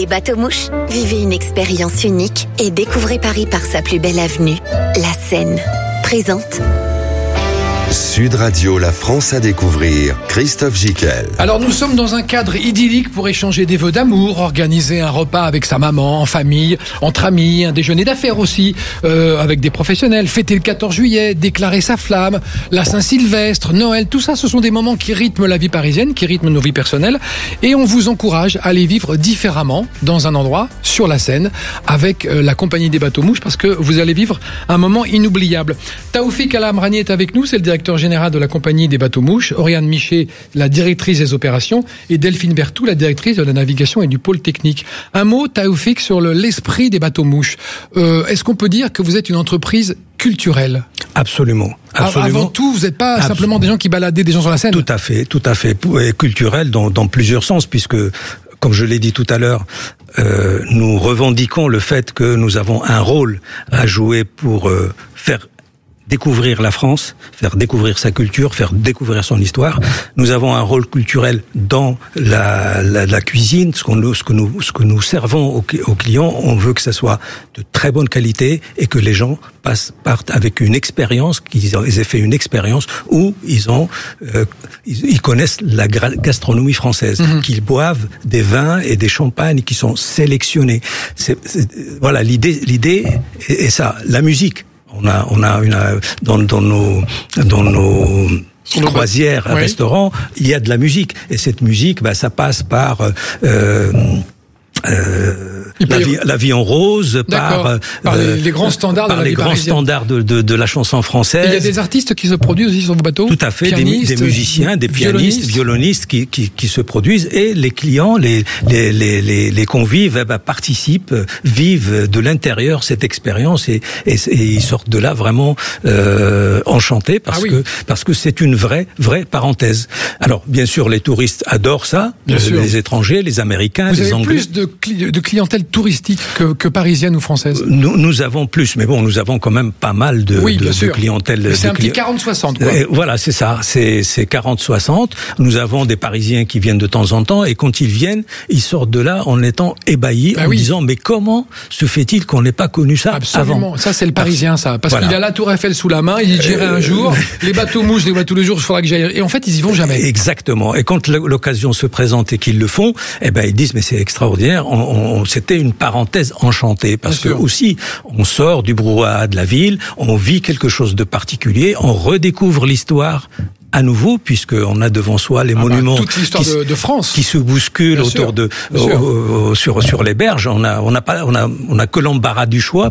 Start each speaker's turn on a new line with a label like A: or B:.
A: bateaux-mouches, vivez une expérience unique et découvrez Paris par sa plus belle avenue, la Seine. Présente.
B: Sud Radio, la France à découvrir, Christophe Gicquel.
C: Alors nous sommes dans un cadre idyllique pour échanger des vœux d'amour, organiser un repas avec sa maman, en famille, entre amis, un déjeuner d'affaires aussi, avec des professionnels, fêter le 14 juillet, déclarer sa flamme, la Saint-Sylvestre, Noël, tout ça ce sont des moments qui rythment la vie parisienne, qui rythment nos vies personnelles et on vous encourage à les vivre différemment dans un endroit sur la Seine avec la compagnie des bateaux-mouches parce que vous allez vivre un moment inoubliable. Taoufik El-Amrani est avec nous, c'est le directeur général de la compagnie des bateaux-mouches, Oriane Michet, la directrice des opérations, et Delphine Berthoud, la directrice de la navigation et du pôle technique. Un mot, Taoufik, sur l'esprit des bateaux-mouches. Est-ce qu'on peut dire que vous êtes une entreprise culturelle ?
D: Absolument.
C: Avant tout, vous n'êtes pas simplement des gens qui baladaient des gens sur la Seine ?
D: Tout à fait. Et culturel dans plusieurs sens, puisque, comme je l'ai dit tout à l'heure, nous revendiquons le fait que nous avons un rôle à jouer pour faire découvrir la France, faire découvrir sa culture, faire découvrir son histoire. Nous avons un rôle culturel dans la cuisine, ce que nous servons aux clients. On veut que ça soit de très bonne qualité et que les gens partent avec une expérience, qu'ils aient fait une expérience où ils connaissent la gastronomie française, qu'ils boivent des vins et des champagnes qui sont sélectionnés. Voilà, l'idée est ça. La musique. On a dans nos croisières, restaurants, il y a de la musique et cette musique, ça passe par la vie en rose, par
C: les grands standards de la vie
D: grands standards de la chanson française.
C: Et il y a des artistes qui se produisent aussi sur vos bateaux.
D: Tout à fait, des musiciens, des pianistes, violonistes qui se produisent et les clients, les convives paparticipent, vivent de l'intérieur cette expérience et ils sortent de là vraiment enchantés parce que c'est une vraie parenthèse. Alors bien sûr les touristes adorent ça, les étrangers, les Américains, les Anglais.
C: Plus de clientèle touristique que parisienne ou française.
D: Nous avons plus, mais bon, nous avons quand même pas mal de clientèle.
C: Mais c'est un petit 40-60, quoi.
D: Voilà, c'est ça, c'est 40-60. Nous avons des Parisiens qui viennent de temps en temps, et quand ils viennent, ils sortent de là en étant ébahis, disant, mais comment se fait-il qu'on n'ait pas connu ça avant ?
C: Ça, c'est le Parisien, ça. Parce qu'il a la Tour Eiffel sous la main, il dit, j'irai un jour, les bateaux-mouches, je les vois tous les jours, il faudra que j'aille. Et en fait, ils y vont jamais.
D: Exactement. Et quand l'occasion se présente et qu'ils le font, ils disent, mais c'est extraordinaire. C'était une parenthèse enchantée parce que aussi on sort du brouhaha de la ville, on vit quelque chose de particulier, on redécouvre l'histoire à nouveau puisqu'on a devant soi les monuments
C: toute l'histoire de France
D: qui se bousculent autour sur les berges. On a que l'embarras du choix.